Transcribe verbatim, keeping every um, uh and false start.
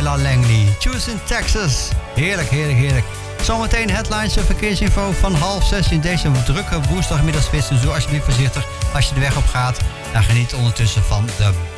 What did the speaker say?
Ella Langley. Choose in Texas. Heerlijk, heerlijk, heerlijk. Zometeen headlines en verkeersinfo van half zes in deze drukke woensdagmiddagspits. Dus doe alsjeblieft voorzichtig als je de weg op gaat. En geniet ondertussen van de